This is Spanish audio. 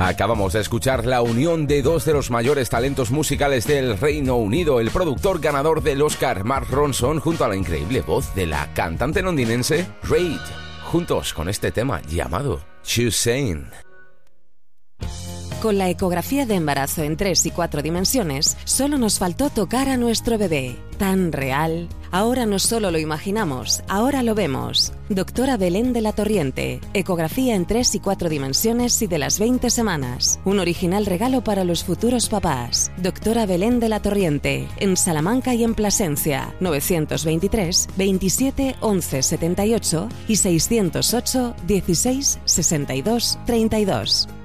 Acabamos de escuchar la unión de dos de los mayores talentos musicales del Reino Unido, el productor ganador del Oscar Mark Ronson junto a la increíble voz de la cantante londinense Reid, juntos con este tema llamado Choosing. Con la ecografía de embarazo en 3 y 4 dimensiones, solo nos faltó tocar a nuestro bebé. Tan real. Ahora no solo lo imaginamos, ahora lo vemos. Doctora Belén de la Torriente. Ecografía en 3 y 4 dimensiones y de las 20 semanas. Un original regalo para los futuros papás. Doctora Belén de la Torriente. En Salamanca y en Plasencia. 923 27 11 78 y 608 16 62 32.